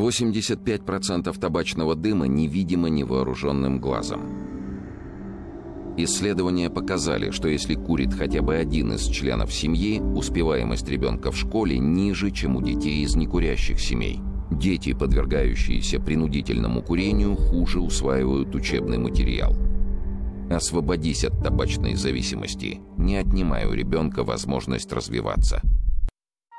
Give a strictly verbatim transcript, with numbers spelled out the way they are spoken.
восемьдесят пять процентов табачного дыма невидимо невооруженным глазом. Исследования показали, что если курит хотя бы один из членов семьи, успеваемость ребенка в школе ниже, чем у детей из некурящих семей. Дети, подвергающиеся принудительному курению, хуже усваивают учебный материал. Освободись от табачной зависимости, не отнимай у ребенка возможность развиваться.